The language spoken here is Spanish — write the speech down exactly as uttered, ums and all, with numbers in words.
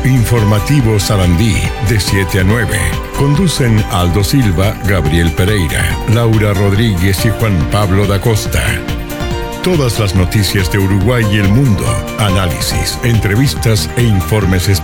Informativo Sarandí, de siete a nueve. Conducen Aldo Silva, Gabriel Pereira, Laura Rodríguez y Juan Pablo da Costa. Todas las noticias de Uruguay y el mundo, análisis, entrevistas e informes especiales.